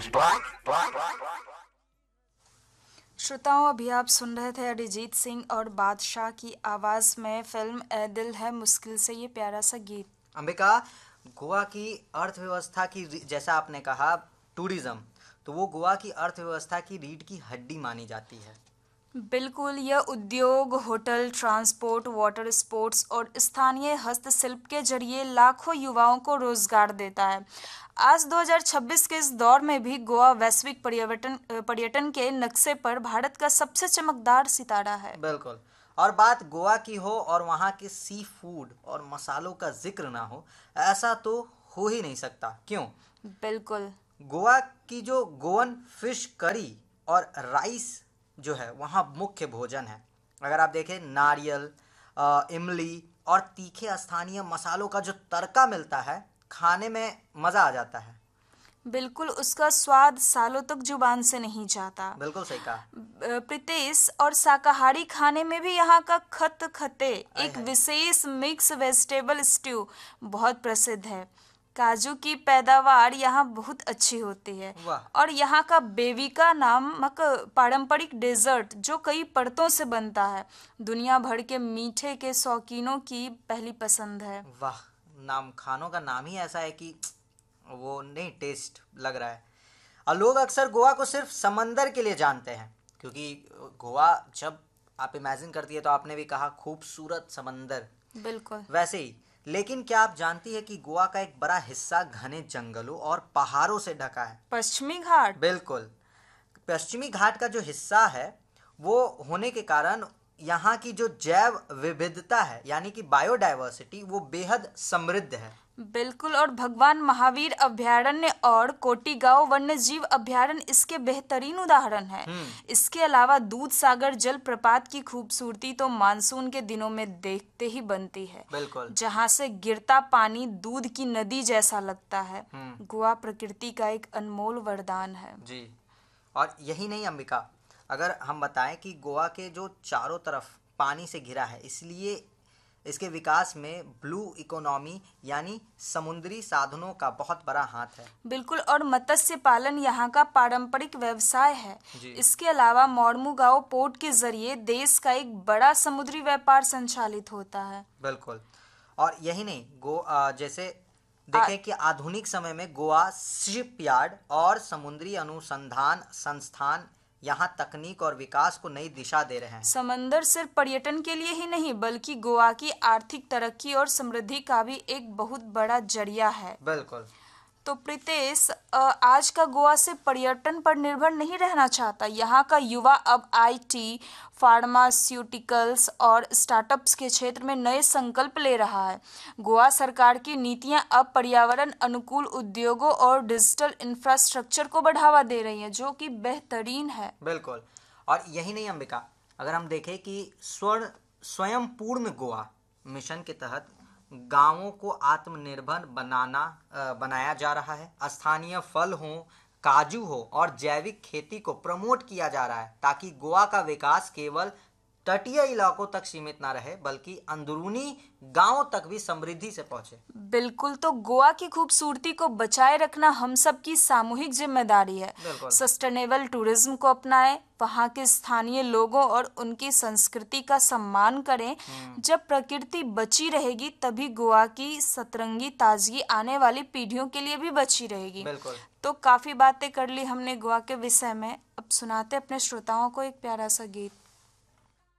श्रोताओं, अभी आप सुन रहे थे अरिजीत सिंह और बादशाह की आवाज़ में फिल्म ए दिल है मुश्किल से ये प्यारा सा गीत। अंबिका, गोवा की अर्थव्यवस्था की जैसा आपने कहा टूरिज्म, तो वो गोवा की अर्थव्यवस्था की रीढ़ की हड्डी मानी जाती है। बिल्कुल, यह उद्योग, होटल, ट्रांसपोर्ट, वाटर स्पोर्ट्स और स्थानीय हस्तशिल्प के जरिए लाखों युवाओं को रोजगार देता है। आज 2026 के इस दौर में भी गोवा वैश्विक पर्यटन के नक्शे पर भारत का सबसे चमकदार सितारा है। बिल्कुल। और बात गोवा की हो और वहाँ के सी फूड और मसालों का जिक्र ना हो, ऐसा तो हो ही नहीं सकता। क्यों? बिल्कुल। गोवा की जो गोवन फिश करी और राइस जो है वहाँ मुख्य भोजन है। अगर आप देखें, नारियल, इमली और तीखे स्थानीय मसालों का जो तड़का मिलता है, खाने में मज़ा आ जाता है। बिल्कुल, उसका स्वाद सालों तक जुबान से नहीं जाता। बिल्कुल सही कहा। प्रीतेश, और शाकाहारी खाने में भी यहाँ का खतखते, एक हाय। विशेष मिक्स वेजिटेबल स्ट्यू बहुत प्रसिद्ध है। काजू की पैदावार यहाँ बहुत अच्छी होती है। वाह। और यहाँ का बेविका नामक पारंपरिक डेजर्ट जो कई परतों से बनता है, दुनिया भर के मीठे के शौकीनों की पहली पसंद है। वाह, खानों का नाम ही ऐसा है कि वो नहीं, टेस्ट लग रहा है। और लोग अक्सर गोवा को सिर्फ समंदर के लिए जानते हैं, क्योंकि गोवा जब आप इमेजिन करती है तो आपने भी कहा खूबसूरत समंदर। बिल्कुल। वैसे ही, लेकिन क्या आप जानती है कि गोवा का एक बड़ा हिस्सा घने जंगलों और पहाड़ों से ढका है? पश्चिमी घाट। बिल्कुल। पश्चिमी घाट का जो हिस्सा है वो होने के कारण यहाँ की जो जैव विविधता है, यानी कि बायोडायवर्सिटी, वो बेहद समृद्ध है। बिल्कुल, और भगवान महावीर अभयारण्य और कोटिगांव वन्यजीव अभयारण्य इसके बेहतरीन उदाहरण हैं। इसके अलावा दूध सागर जलप्रपात की खूबसूरती तो मानसून के दिनों में देखते ही बनती है। बिल्कुल। जहाँ से गिरता पानी दूध की नदी जैसा लगता है। गोवा प्रकृति का एक अनमोल वरदान है। जी। और यही नहीं अंबिका, अगर हम बताएं कि गोवा के जो चारों तरफ पानी से घिरा है, इसलिए इसके विकास में ब्लू इकोनॉमी यानी समुद्री साधनों का बहुत बड़ा हाथ है। बिल्कुल, और मत्स्य पालन यहाँ का पारंपरिक व्यवसाय है। जी। इसके अलावा मोर्मुगांव पोर्ट के जरिए देश का एक बड़ा समुद्री व्यापार संचालित होता है। बिल्कुल। और यही नहीं, जैसे देखें कि आधुनिक समय में गोवा शिपयार्ड और समुद्री अनुसंधान संस्थान यहाँ तकनीक और विकास को नई दिशा दे रहे हैं। समंदर सिर्फ पर्यटन के लिए ही नहीं, बल्कि गोवा की आर्थिक तरक्की और समृद्धि का भी एक बहुत बड़ा जरिया है। बिल्कुल। तो प्रीतेश, आज का गोवा सिर्फ पर्यटन पर निर्भर नहीं रहना चाहता। यहाँ का युवा अब आईटी, फार्मास्यूटिकल्स और स्टार्टअप्स के क्षेत्र में नए संकल्प ले रहा है। गोवा सरकार की नीतियाँ अब पर्यावरण अनुकूल उद्योगों और डिजिटल इंफ्रास्ट्रक्चर को बढ़ावा दे रही हैं, जो कि बेहतरीन है। बिल्कुल। और यही नहीं अंबिका, अगर हम देखें कि स्वयं पूर्ण गोवा मिशन के तहत गांवों को आत्मनिर्भर बनाया जा रहा है। स्थानीय फल हो, काजू हो और जैविक खेती को प्रमोट किया जा रहा है, ताकि गोवा का विकास केवल तटीय इलाकों तक सीमित ना रहे, बल्कि अंदरूनी गांवों तक भी समृद्धि से पहुंचे। बिल्कुल, तो गोवा की खूबसूरती को बचाए रखना हम सब की सामूहिक जिम्मेदारी है। सस्टेनेबल टूरिज्म को अपनाएं, वहाँ के स्थानीय लोगों और उनकी संस्कृति का सम्मान करें। जब प्रकृति बची रहेगी तभी गोवा की सतरंगी ताजगी आने वाली पीढ़ियों के लिए भी बची रहेगी। बिल्कुल। तो काफी बातें कर ली हमने गोवा के विषय में, अब सुनाते अपने श्रोताओं को एक प्यारा सा गीत।